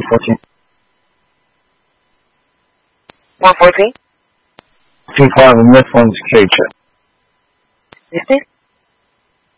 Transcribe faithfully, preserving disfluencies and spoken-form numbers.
fourteen. one fourteen? Two five and this one's Keisha. Este?